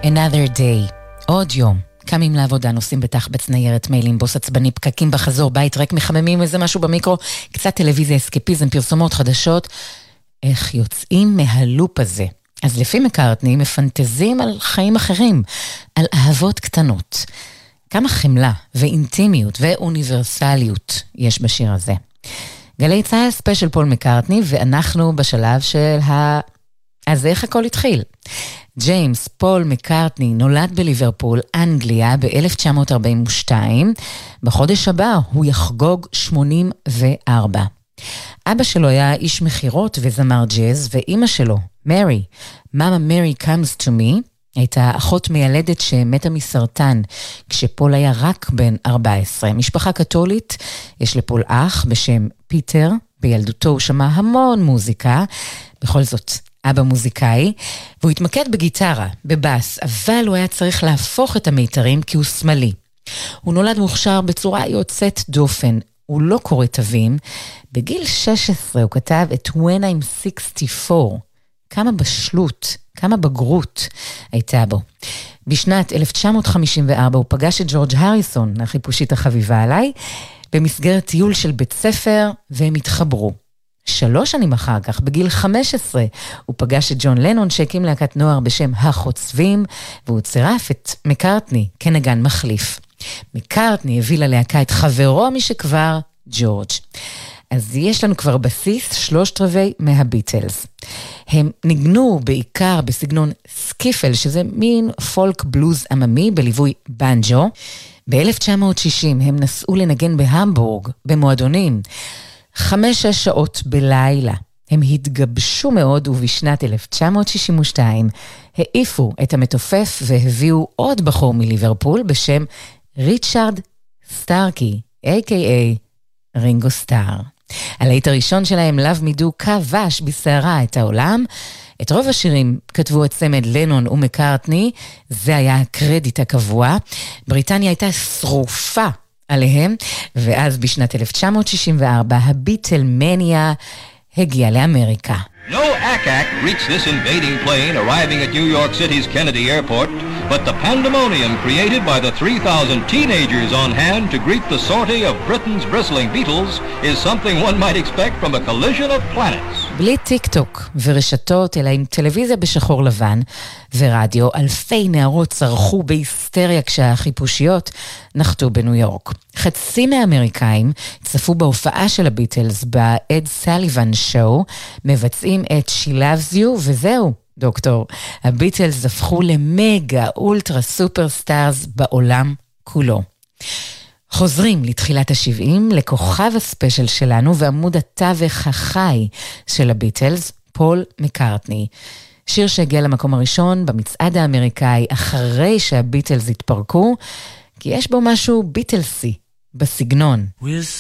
Another day, עוד יום. קמים לעבודה, נוסעים בתחבץ ניירת, מיילים, בוס עצבני, פקקים בחזור, בית ריק, מחממים איזה משהו במיקרו, קצת טלוויזיה, אסקפיזם, פרסומות חדשות. איך יוצאים מהלופ הזה? אז לפי מקארטני מפנטזים על חיים אחרים, על אהבות קטנות. כמה חמלה ואינטימיות ואוניברסליות יש בשיר הזה. גלי צהל ספיישל פול מקארטני, ואנחנו בשלב של אז איך הכל התחיל? ג'יימס פול מקארטני נולד בליברפול, אנגליה, ב-1942. בחודש הבא הוא יחגוג 84. אבא שלו היה איש מחירות וזמר ג'אז, ואימא שלו, מרי, מאמה מרי comes to me, הייתה אחות מיילדת שמתה מסרטן, כשפול היה רק בן 14. משפחה קתולית, יש לפול אח בשם פיטר, בילדותו הוא שמע המון מוזיקה, בכל זאת אבא מוזיקאי, והוא התמקד בגיטרה, בבאס, אבל הוא היה צריך להפוך את המיתרים כי הוא שמאלי. הוא נולד מוכשר בצורה יוצאת דופן, הוא לא קורא תווים. בגיל 16 הוא כתב את When I'm 64, כמה בשלות, כמה בגרות הייתה בו. בשנת 1954 הוא פגש את ג'ורג' הריסון, החיפושית החביבה עליי, במסגרת טיול של בית ספר, והם התחברו. 3 שנים אחר כך, בגיל 15, הוא פגש את ג'ון לנון שהקים להקת נוער בשם החוצבים, והוא צירף את מקארטני כנגן מחליף. מקארטני הביא ללהקה את חברו משכבר, ג'ורג'. אז יש לנו כבר בסיס 3/4 מהביטלס. הם ניגנו בעיקר בסגנון סקיפל, שזה מין פולק בלוז עממי בליווי בנג'ו. ב-1960 הם נסעו לנגן בהמבורג, במועדונים. 5-6 שעות בלילה. הם התגבשו מאוד, ובשנת 1962 העיפו את המתופף והביאו עוד בחור מליברפול בשם ריצ'רד סטארקי, a.k.a. רינגו סטאר. הלהיט הראשון שלהם, Love Me Do, כבש בסערה את העולם. את רוב השירים כתבו את צמד לנון ומקארטני, זה היה הקרדיט הקבוע. בריטניה הייתה שרופה עליהם, ואז בשנת 1964 הביטלמניה הגיעה לאמריקה. No ACAC reached this invading plane arriving at New York City's Kennedy Airport, but the pandemonium created by the 3,000 teenagers on hand to greet the sortie of Britain's bristling Beatles is something one might expect from a collision of planets. בלי טיק טוק ורשתות, אלא עם טלוויזיה בשחור לבן ורדיו, אלפי נערות צרחו בהיסטריה כשהחיפושיות נחתו בניו יורק. חצי מהאמריקאים צפו בהופעה של הביטלס באד סליבן שואו, מבצעים את She Loves You, וזהו, דוקטור. הביטלס הפכו למגה אולטרה סופר סטארס בעולם כולו. חוזרים לתחילת ה-70, לכוכב הספיישל שלנו ועמוד התווך החי של הביטלס, פול מקארטני. שיר שהגיע למקום הראשון במצעד האמריקאי אחרי שהביטלס התפרקו, כי יש בו משהו ביטלסי בסגנון.